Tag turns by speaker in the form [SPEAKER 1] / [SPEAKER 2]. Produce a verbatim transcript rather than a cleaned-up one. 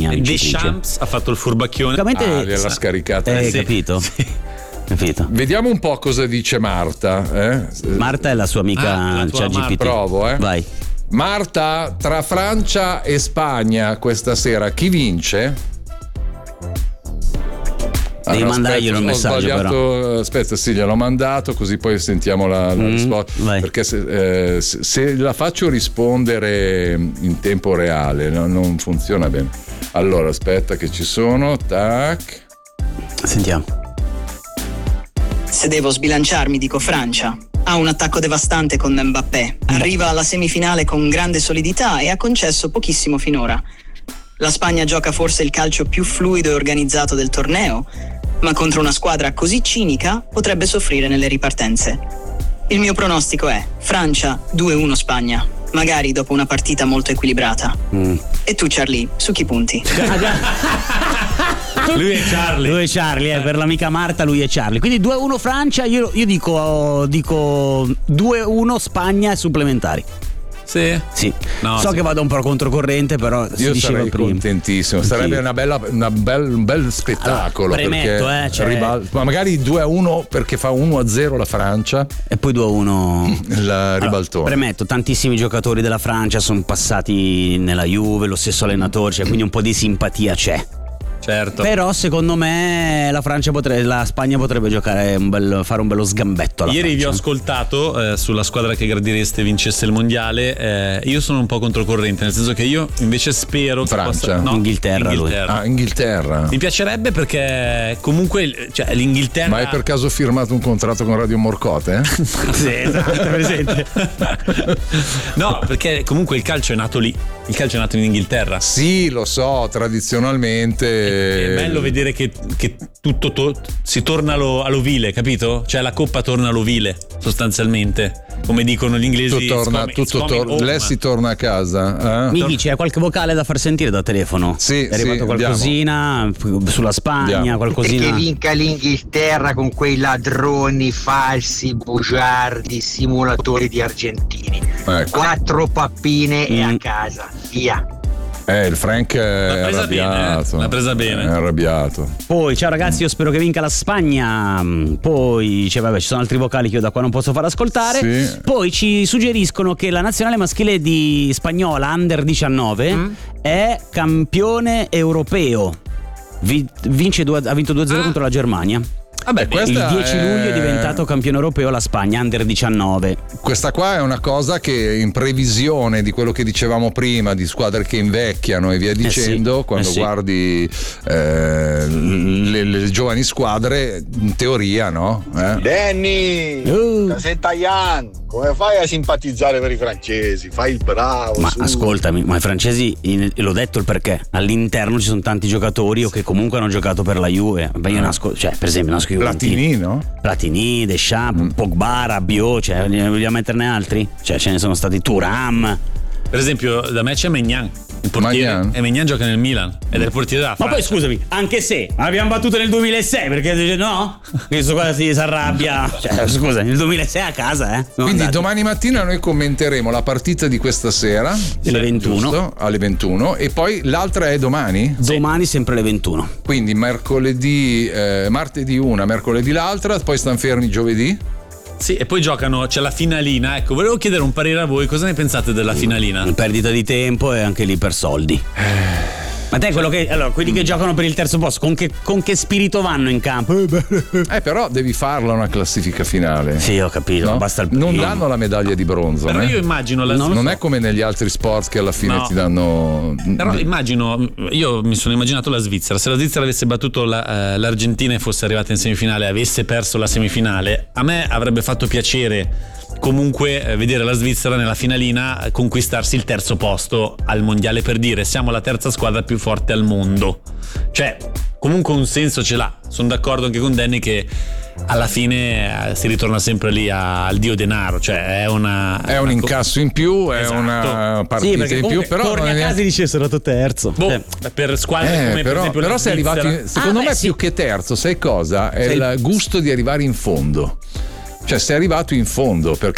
[SPEAKER 1] Spagna.
[SPEAKER 2] Deschamps ha fatto il furbacchione.
[SPEAKER 3] Ah, gliel'ha scaricata.
[SPEAKER 1] Hai
[SPEAKER 3] sì.
[SPEAKER 1] capito?
[SPEAKER 3] Sì.
[SPEAKER 1] Capito.
[SPEAKER 3] Vediamo un po' cosa dice Marta. Eh?
[SPEAKER 1] Marta è la sua amica
[SPEAKER 2] ah,
[SPEAKER 1] ChatGPT.
[SPEAKER 3] Provo, eh.
[SPEAKER 1] Vai.
[SPEAKER 3] Marta, tra Francia e Spagna questa sera chi vince?
[SPEAKER 1] Devi
[SPEAKER 3] Allora,
[SPEAKER 1] mandarglielo
[SPEAKER 3] aspetta,
[SPEAKER 1] il messaggio,
[SPEAKER 3] ho sbagliato,
[SPEAKER 1] però.
[SPEAKER 3] Aspetta, sì, gliel'ho mandato, così poi sentiamo la, la
[SPEAKER 1] Mm,
[SPEAKER 3] risposta.
[SPEAKER 1] vai.
[SPEAKER 3] Perché se, eh, se- se la faccio rispondere in tempo reale, no, non funziona bene. Allora, aspetta che ci sono. Tac.
[SPEAKER 1] Sentiamo.
[SPEAKER 4] Se devo sbilanciarmi, dico Francia. Ha un attacco devastante con Mbappé. Arriva alla semifinale con grande solidità e ha concesso pochissimo finora. La Spagna gioca forse il calcio più fluido e organizzato del torneo, ma contro una squadra così cinica potrebbe soffrire nelle ripartenze. Il mio pronostico è Francia due uno Spagna, magari dopo una partita molto equilibrata.
[SPEAKER 1] Mm.
[SPEAKER 4] E tu, Charlie, su chi punti?
[SPEAKER 2] Lui è Charlie.
[SPEAKER 1] Lui è Charlie, eh, per l'amica Marta lui è Charlie. Quindi due a uno Francia, io, io dico, dico due a uno Spagna e supplementari.
[SPEAKER 2] Sì?
[SPEAKER 1] Sì.
[SPEAKER 2] No,
[SPEAKER 1] so
[SPEAKER 2] sì.
[SPEAKER 1] che vado un po' controcorrente, però si
[SPEAKER 3] Io
[SPEAKER 1] diceva
[SPEAKER 3] sarei
[SPEAKER 1] prima.
[SPEAKER 3] contentissimo, sarebbe
[SPEAKER 1] Sì.
[SPEAKER 3] una bella, una bel, un bel spettacolo.
[SPEAKER 1] Allora, premetto,
[SPEAKER 3] perché
[SPEAKER 1] eh, cioè-
[SPEAKER 3] ribal- ma magari due a uno perché fa uno a zero la Francia,
[SPEAKER 1] E poi due a uno
[SPEAKER 3] la
[SPEAKER 1] Allora,
[SPEAKER 3] ribaltone.
[SPEAKER 1] premetto, tantissimi giocatori della Francia sono passati nella Juve, lo stesso allenatore, cioè quindi un po' di simpatia c'è.
[SPEAKER 2] Certo.
[SPEAKER 1] Però secondo me la Francia potrebbe, la Spagna potrebbe giocare un bel, fare un bello sgambetto alla
[SPEAKER 2] Ieri vi ho
[SPEAKER 1] Francia.
[SPEAKER 2] ascoltato eh, sulla squadra che gradireste vincesse il mondiale. eh, io sono un po' controcorrente, nel senso che io invece spero che
[SPEAKER 3] Francia?
[SPEAKER 2] possa, no,
[SPEAKER 1] Inghilterra, lui.
[SPEAKER 2] Inghilterra.
[SPEAKER 3] Ah, Inghilterra.
[SPEAKER 2] Mi piacerebbe perché comunque cioè, l'Inghilterra.
[SPEAKER 3] Ma hai per caso firmato un contratto con Radio Morcote? Eh?
[SPEAKER 1] Sì, esatto, presente.
[SPEAKER 2] No, perché comunque il calcio è nato lì. Il calcio è nato in Inghilterra.
[SPEAKER 3] Sì, lo so, tradizionalmente.
[SPEAKER 2] È bello vedere che, che tutto to- si torna allo- all'ovile, capito? Cioè la coppa torna all'ovile, sostanzialmente. Come dicono gli inglesi.
[SPEAKER 3] Tutto torna,
[SPEAKER 2] it's coming-
[SPEAKER 3] tutto
[SPEAKER 2] it's coming
[SPEAKER 3] tor-
[SPEAKER 2] home.
[SPEAKER 3] Lessi torna a casa. Eh?
[SPEAKER 1] Mi dici, hai qualche vocale da far sentire da telefono?
[SPEAKER 3] Sì,
[SPEAKER 1] è arrivato
[SPEAKER 3] sì,
[SPEAKER 1] qualcosina sulla Spagna,
[SPEAKER 3] Andiamo.
[SPEAKER 1] qualcosina.
[SPEAKER 5] Che vinca l'Inghilterra con quei ladroni falsi, bugiardi, simulatori di argentini.
[SPEAKER 3] Ecco.
[SPEAKER 5] Quattro pappine e
[SPEAKER 1] Mm.
[SPEAKER 5] a casa, via.
[SPEAKER 3] Eh, il Frank è
[SPEAKER 2] presa
[SPEAKER 3] arrabbiato.
[SPEAKER 2] bene, eh? L'ha presa bene.
[SPEAKER 3] È arrabbiato.
[SPEAKER 1] Poi, ciao ragazzi, io spero che vinca la Spagna. Poi, cioè, vabbè, ci sono altri vocali che io da qua non posso far ascoltare.
[SPEAKER 3] Sì.
[SPEAKER 1] Poi ci suggeriscono che la nazionale maschile di spagnola under diciannove
[SPEAKER 2] Mm.
[SPEAKER 1] è campione europeo. Vi- vince due- ha vinto due a zero
[SPEAKER 2] Ah.
[SPEAKER 1] contro la Germania.
[SPEAKER 3] Vabbè,
[SPEAKER 1] Il
[SPEAKER 3] questa
[SPEAKER 1] dieci
[SPEAKER 3] è-
[SPEAKER 1] luglio è diventato campione europeo la Spagna under diciannove.
[SPEAKER 3] Questa qua è una cosa che in previsione di quello che dicevamo prima di squadre che invecchiano e via dicendo,
[SPEAKER 1] sì,
[SPEAKER 3] quando
[SPEAKER 1] eh sì.
[SPEAKER 3] guardi eh, le, le giovani squadre, in teoria, no? Eh?
[SPEAKER 6] Danny,
[SPEAKER 1] Uh.
[SPEAKER 6] Casetta Ian, come fai a simpatizzare per i francesi? Fai il bravo.
[SPEAKER 1] Ma
[SPEAKER 6] su.
[SPEAKER 1] ascoltami, ma i francesi, in- l'ho detto il perché, all'interno ci sono tanti giocatori o che comunque hanno giocato per la Juve. Ma io nasco, cioè, per esempio, nasco
[SPEAKER 3] Platini, no?
[SPEAKER 1] Platini, Deschamps, Pogba, Rabiot, cioè, ne vogliamo metterne altri? Cioè, ce ne sono stati Thuram.
[SPEAKER 2] Per esempio, da me c'è Maignan. Il portiere.
[SPEAKER 3] Maignan?
[SPEAKER 2] E Maignan gioca nel Milan ed è il portiere della
[SPEAKER 1] Ma
[SPEAKER 2] Francia.
[SPEAKER 1] poi scusami, anche se abbiamo battuto nel duemilasei, perché dice no? Questo qua si arrabbia. Cioè, scusa, nel duemilasei a casa, eh? Non
[SPEAKER 3] Quindi
[SPEAKER 1] andate.
[SPEAKER 3] domani mattina noi commenteremo la partita di questa sera
[SPEAKER 1] Alle ventuno.
[SPEAKER 3] giusto? Alle ventuno, e poi l'altra è domani?
[SPEAKER 1] Domani sempre alle ventuno.
[SPEAKER 3] Quindi mercoledì, eh, martedì una, mercoledì l'altra, poi stanno fermi giovedì.
[SPEAKER 2] Sì, e poi giocano, c'è la finalina. Ecco, volevo chiedere un parere a voi, cosa ne pensate della finalina?
[SPEAKER 1] Perdita di tempo e anche lì per soldi. Ma te quello che. Allora, quelli che giocano per il terzo posto, con che, con che spirito vanno in campo?
[SPEAKER 3] Eh, però devi farla una classifica finale.
[SPEAKER 1] Sì, ho capito,
[SPEAKER 3] No?
[SPEAKER 1] basta il
[SPEAKER 3] Non
[SPEAKER 1] primo.
[SPEAKER 3] danno la medaglia di bronzo.
[SPEAKER 2] Però
[SPEAKER 3] né?
[SPEAKER 2] io immagino la
[SPEAKER 1] Non lo
[SPEAKER 3] non
[SPEAKER 1] so.
[SPEAKER 3] è come negli altri sport che alla fine
[SPEAKER 2] No.
[SPEAKER 3] ti danno.
[SPEAKER 2] Però immagino, io mi sono immaginato la Svizzera. Se la Svizzera avesse battuto la, eh, l'Argentina e fosse arrivata in semifinale e avesse perso la semifinale, a me avrebbe fatto piacere comunque eh, vedere la Svizzera nella finalina conquistarsi il terzo posto al mondiale, per dire siamo la terza squadra più forte al mondo. Cioè, comunque un senso ce l'ha. Sono d'accordo anche con Danny che alla fine eh, si ritorna sempre lì a- al dio denaro, cioè è una
[SPEAKER 3] È un incasso in più, è
[SPEAKER 2] Esatto.
[SPEAKER 3] una
[SPEAKER 1] Sì,
[SPEAKER 3] partita
[SPEAKER 1] perché
[SPEAKER 3] in più,
[SPEAKER 1] comunque
[SPEAKER 3] però
[SPEAKER 1] torni
[SPEAKER 3] non
[SPEAKER 1] a
[SPEAKER 3] è
[SPEAKER 1] casa e dici sono stato terzo.
[SPEAKER 2] Boh,
[SPEAKER 1] Eh.
[SPEAKER 2] per squadre
[SPEAKER 3] Eh,
[SPEAKER 2] come per
[SPEAKER 3] però,
[SPEAKER 2] esempio
[SPEAKER 3] però
[SPEAKER 2] la
[SPEAKER 3] sei arrivato
[SPEAKER 2] Svizzera.
[SPEAKER 3] in- secondo
[SPEAKER 1] Ah,
[SPEAKER 3] me
[SPEAKER 1] beh, sì.
[SPEAKER 3] più che terzo, sai cosa? È
[SPEAKER 1] Sei-
[SPEAKER 3] il gusto di arrivare in fondo. Cioè sei arrivato in fondo perché